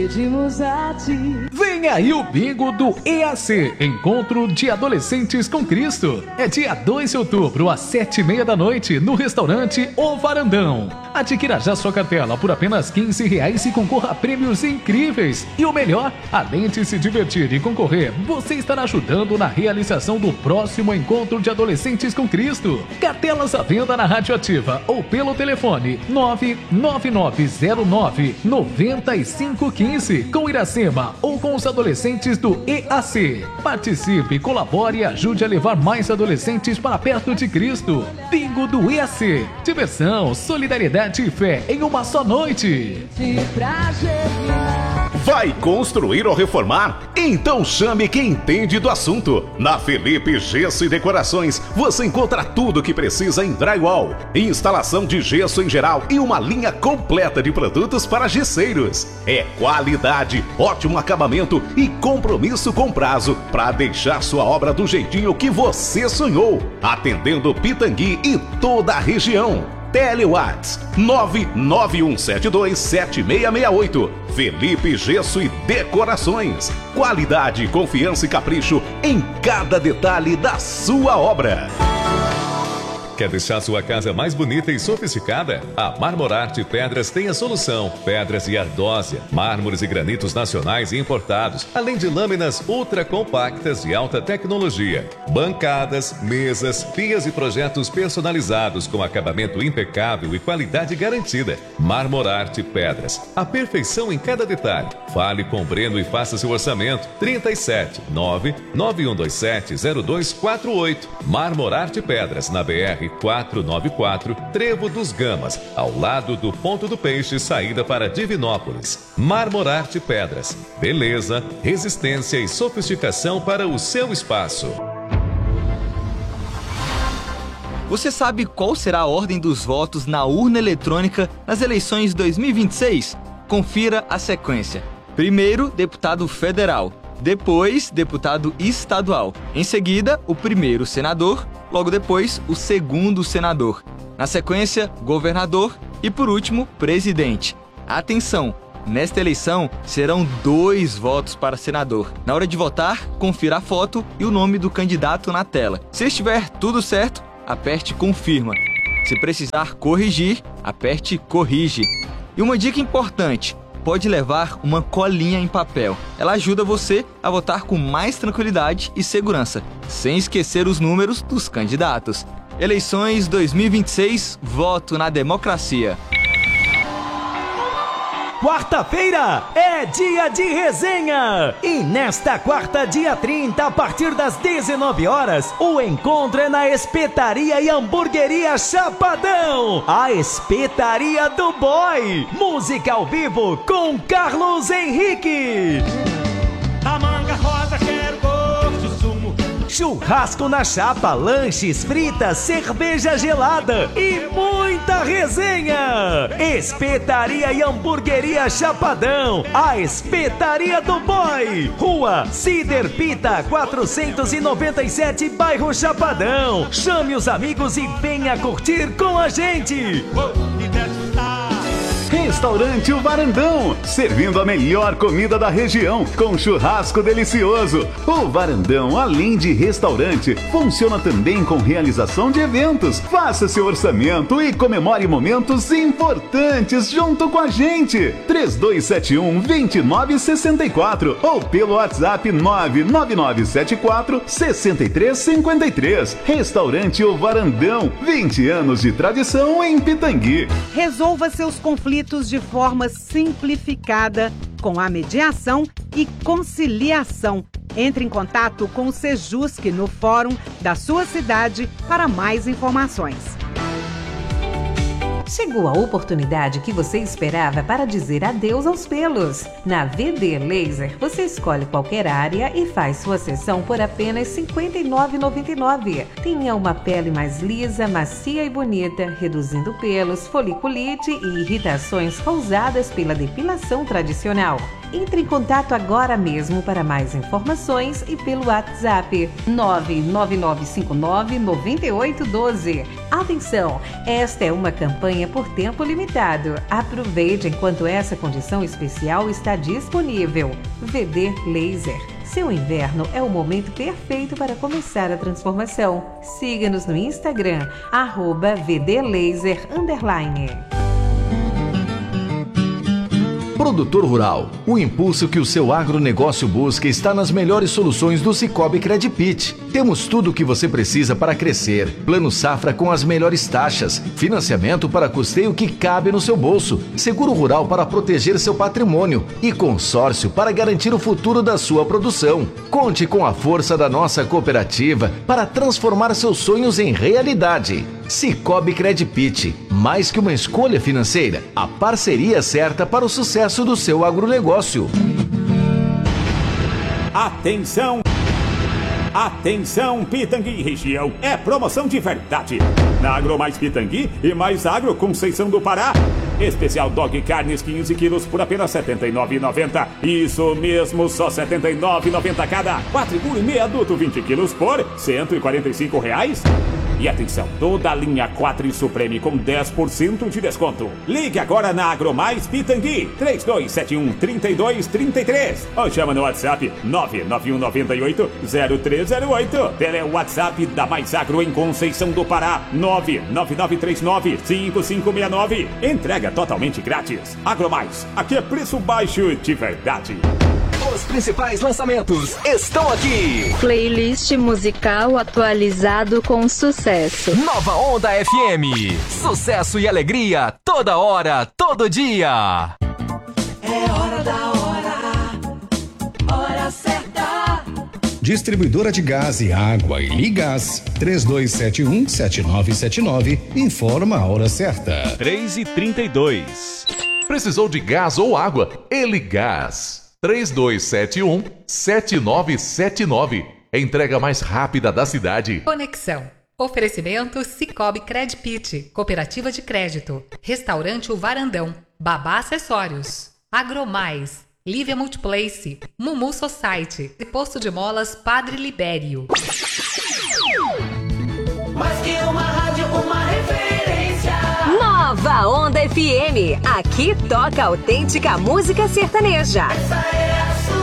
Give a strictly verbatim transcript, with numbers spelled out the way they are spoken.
Pedimos a ti. Vem aí o bingo do E A C, Encontro de Adolescentes com Cristo. É dia dois de outubro, às sete e meia da noite, no restaurante O Varandão. Adquira já sua cartela por apenas quinze reais e concorra a prêmios incríveis. E o melhor, além de se divertir e concorrer, você estará ajudando na realização do próximo Encontro de Adolescentes com Cristo. Cartelas à venda na Rádio Ativa ou pelo telefone nove nove nove zero nove nove cinco um cinco com Iracema ou com os adolescentes do E A C. Participe, colabore e ajude a levar mais adolescentes para perto de Cristo. Bingo do E A C. Diversão, solidariedade e fé em uma só noite. Vai construir ou reformar? Então chame quem entende do assunto. Na Felipe Gesso e Decorações você encontra tudo o que precisa em drywall, instalação de gesso em geral e uma linha completa de produtos para gesseiros. É qualidade, ótimo acabamento e compromisso com prazo para deixar sua obra do jeitinho que você sonhou, atendendo Pitangui e toda a região. Telewatts nove nove um sete dois sete seis seis oito. Felipe Gesso e Decorações. Qualidade, confiança e capricho em cada detalhe da sua obra. Quer deixar sua casa mais bonita e sofisticada? A Marmorarte Pedras tem a solução. Pedras e ardósia, mármores e granitos nacionais e importados, além de lâminas ultra compactas de alta tecnologia. Bancadas, mesas, pias e projetos personalizados com acabamento impecável e qualidade garantida. Marmorarte Pedras. A perfeição em cada detalhe. Fale com o Breno e faça seu orçamento. trinta e sete, nove nove um dois sete zero dois quatro oito. Marmorarte Pedras, na B R quatrocentos e noventa e quatro, Trevo dos Gamas, ao lado do Ponto do Peixe, saída para Divinópolis. Marmorarte Pedras. Beleza, resistência e sofisticação para o seu espaço. Você sabe qual será a ordem dos votos na urna eletrônica nas eleições de dois mil e vinte e seis? Confira a sequência. Primeiro, deputado federal. Depois, deputado estadual. Em seguida, o primeiro senador. Logo depois, o segundo senador. Na sequência, governador e, por último, presidente. Atenção! Nesta eleição, serão dois votos para senador. Na hora de votar, confira a foto e o nome do candidato na tela. Se estiver tudo certo, aperte confirma. Se precisar corrigir, aperte corrige. E uma dica importante: pode levar uma colinha em papel. Ela ajuda você a votar com mais tranquilidade e segurança, sem esquecer os números dos candidatos. Eleições dois mil e vinte e seis, voto na democracia. Quarta-feira é dia de resenha! E nesta quarta, dia trinta, a partir das dezenove horas, o encontro é na Espetaria e Hamburgueria Chapadão! A Espetaria do Boy! Música ao vivo com Carlos Henrique! A manga rosa quero gosto de sumo. Churrasco na chapa, lanches, fritas, cerveja gelada e muita resenha! Espetaria e Hamburgueria Chapadão, a Espetaria do Boy, Rua Cider Pita, quatrocentos e noventa e sete, bairro Chapadão. Chame os amigos e venha curtir com a gente! Restaurante O Varandão, servindo a melhor comida da região, com churrasco delicioso. O Varandão, além de restaurante, funciona também com realização de eventos. Faça seu orçamento e comemore momentos importantes junto com a gente. três dois sete um, dois nove seis quatro ou pelo WhatsApp nove nove nove sete quatro seis três cinco três. Restaurante O Varandão, vinte anos de tradição em Pitangui. Resolva seus conflitos de forma simplificada, com a mediação e conciliação. Entre em contato com o Sejusc no fórum da sua cidade para mais informações. Chegou a oportunidade que você esperava para dizer adeus aos pelos. Na V D Laser, você escolhe qualquer área e faz sua sessão por apenas cinquenta e nove reais e noventa e nove centavos. Tenha uma pele mais lisa, macia e bonita, reduzindo pelos, foliculite e irritações causadas pela depilação tradicional. Entre em contato agora mesmo para mais informações e pelo WhatsApp nove nove nove cinco nove nove oito um dois. Atenção, esta é uma campanha por tempo limitado. Aproveite enquanto essa condição especial está disponível. V D Laser. Seu inverno é o momento perfeito para começar a transformação. Siga-nos no Instagram, arroba vdlaser underline. Produtor Rural, o impulso que o seu agronegócio busca está nas melhores soluções do Cicobi Credipit. Temos tudo o que você precisa para crescer. Plano safra com as melhores taxas, financiamento para custeio que cabe no seu bolso, seguro rural para proteger seu patrimônio e consórcio para garantir o futuro da sua produção. Conte com a força da nossa cooperativa para transformar seus sonhos em realidade. Cicobi Credipit, mais que uma escolha financeira, a parceria certa para o sucesso do seu agronegócio. Atenção! Atenção, Pitangui e região, é promoção de verdade. Na Agro Mais Pitangui e Mais Agro Conceição do Pará. Especial Dog Carnes quinze quilos por apenas setenta e nove reais e noventa centavos. Isso mesmo, só setenta e nove reais e noventa centavos cada. Quatro Gourmet adulto vinte quilos por cento e quarenta e cinco reais. E atenção, toda a linha quatro Supreme com dez por cento de desconto. Ligue agora na Agromais Pitangui, três dois sete um, três dois três três. Ou chama no WhatsApp nove nove um nove oito zero três zero oito. Tele WhatsApp da Mais Agro em Conceição do Pará, nove nove nove três nove cinco cinco seis nove. Entrega totalmente grátis. Agromais, aqui é preço baixo de verdade. Os principais lançamentos estão aqui. Playlist musical atualizado com sucesso. Nova Onda F M. Sucesso e alegria toda hora, todo dia. É hora da hora. Hora certa. Distribuidora de gás e água e Ligás. três dois sete um, sete nove sete nove. Informa a hora certa. três e trinta e dois. Precisou de gás ou água? Eligás. três dois sete um, sete nove sete nove. Entrega mais rápida da cidade. Conexão. Oferecimento Cicobi Credipit, Cooperativa de Crédito. Restaurante O Varandão. Babá Acessórios. Agromais. Lívia Multiplace. Mumu Society. E Posto de Molas Padre Libério. Mais que uma rádio, uma referência. Nova Onda F M. Aqui toca autêntica música sertaneja. Essa é a sua